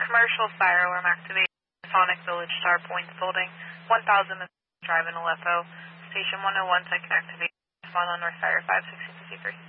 Commercial fire alarm activated. Sonic Village Star Points Building, 1000 Drive in Aleppo. Station 101 second activation. Spawn on North Fire 5653.